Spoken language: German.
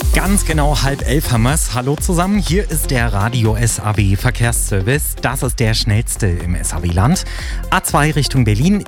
Ganz genau 10:30 haben wir's. Hallo zusammen, hier ist der Radio SAW Verkehrsservice. Das ist der schnellste im SAW-Land. A2 Richtung Berlin.